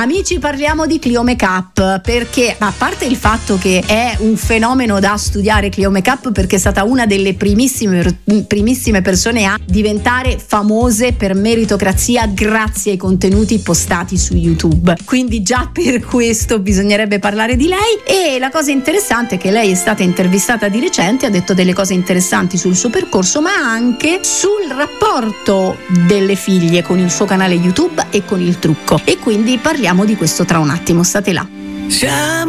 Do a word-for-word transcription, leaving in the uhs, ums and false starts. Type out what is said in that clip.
Amici, parliamo di Clio Makeup, perché a parte il fatto che è un fenomeno da studiare Clio Makeup, perché è stata una delle primissime primissime persone a diventare famose per meritocrazia grazie ai contenuti postati su YouTube, quindi già per questo bisognerebbe parlare di lei. E la cosa interessante è che lei è stata intervistata di recente, ha detto delle cose interessanti sul suo percorso, ma anche sul rapporto delle figlie con il suo canale YouTube e con il trucco, e quindi parliamo di questo tra un attimo, state là.